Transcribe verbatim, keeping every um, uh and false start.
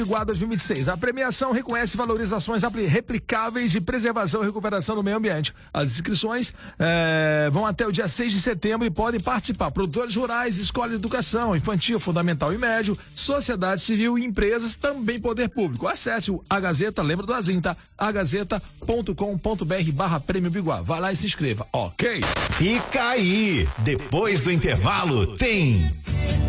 Biguá dois mil e vinte e seis. A premiação reconhece valorizações replicáveis de preservação e recuperação do meio ambiente. As inscrições eh, vão até o dia seis de setembro e podem participar produtores rurais, escola de educação infantil, fundamental e médio, sociedade civil e empresas, também poder público. Acesse o A Gazeta, lembra do Azim, tá? a gazeta ponto com ponto br barra Prêmio Biguá. Vai lá e se inscreva, ok? Fica aí, depois do intervalo tem